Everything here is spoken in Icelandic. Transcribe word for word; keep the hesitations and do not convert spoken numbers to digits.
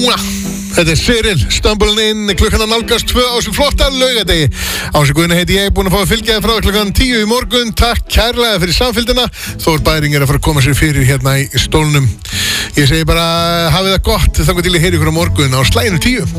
Þetta er Cyril, Stumbling In, klukkan að nálgast tvö á sem flotta laugadegi. Ási Guðni heiti ég, búin að fá að fylgja þér frá klukkan tíu í morgun. Takk kærlega fyrir samfylgdina. Þór Bæring er að fara að koma sér fyrir hérna í stólnum. Ég segi bara, hafið það gott, þangað til ég heyri ykkur á morgun á slaginu tíu.